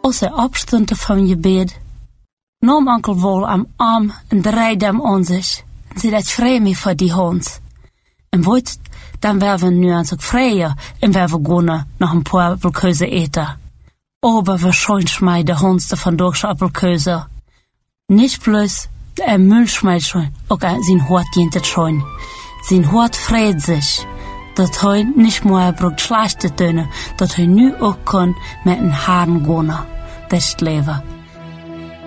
Als hij opstond van je bed, nam onkel Wol am arm en draaide hem aan zich. En zei dat vreemd voor die hond. En weet, dan werden we nu eens ook vrijer en werden we gaan nog een paar appelkeuze eten. Aber wahrscheinlich schmeißt der Hund von deutscher Appelköse. Nicht bloß der Müll schmeißt schon, auch sein Hort geht schon. Sein Hort freut sich, dass er nicht mehr braucht schlechte Töne, dass er nu auch kann mit den Haaren gehen. Das Leben.